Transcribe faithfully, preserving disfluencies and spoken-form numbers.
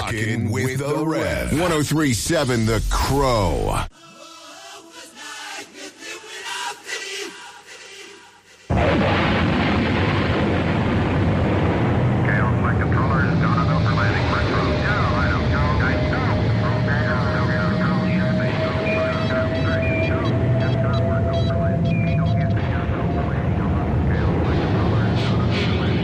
Rockin' with the Rev. ten thirty-seven The Crow.